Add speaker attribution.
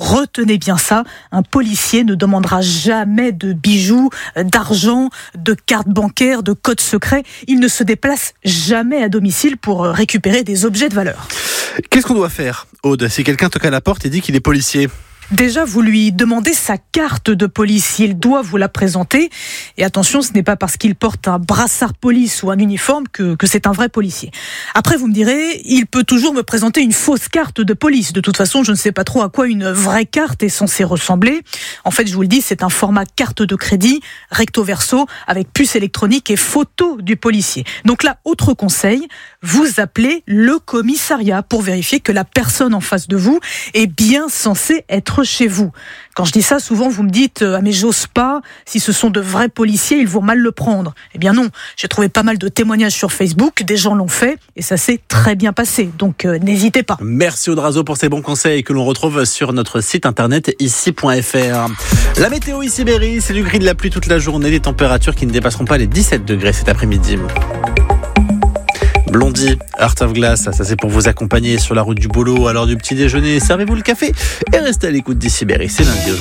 Speaker 1: Retenez bien ça, un policier ne demandera jamais de bijoux, d'argent, de cartes bancaires, de codes secrets. Il ne se déplace jamais à domicile pour récupérer des objets de valeur.
Speaker 2: Qu'est-ce qu'on doit faire, Aude, si quelqu'un toque à la porte et dit qu'il est policier ?
Speaker 1: Déjà, vous lui demandez sa carte de police. Il doit vous la présenter. Et attention, ce n'est pas parce qu'il porte un brassard police ou un uniforme que c'est un vrai policier. Après, vous me direz, il peut toujours me présenter une fausse carte de police. De toute façon, je ne sais pas trop à quoi une vraie carte est censée ressembler. En fait, je vous le dis, c'est un format carte de crédit, recto verso, avec puce électronique et photo du policier. Donc là, autre conseil, vous appelez le commissariat pour vérifier que la personne en face de vous est bien censée être chez vous. Quand je dis ça, souvent vous me dites « Ah mais j'ose pas, si ce sont de vrais policiers, ils vont mal le prendre ». Eh bien non, j'ai trouvé pas mal de témoignages sur Facebook, des gens l'ont fait et ça s'est très bien passé, donc n'hésitez pas.
Speaker 2: Merci Aude Razeau pour ces bons conseils que l'on retrouve sur notre site internet ici.fr. La météo ici Berry, c'est du gris de la pluie toute la journée, des températures qui ne dépasseront pas les 17 degrés cet après-midi. Blondie, Heart of Glass, ça c'est pour vous accompagner sur la route du boulot à l'heure du petit déjeuner. Servez-vous le café et restez à l'écoute d'Ici Berry, c'est lundi aujourd'hui.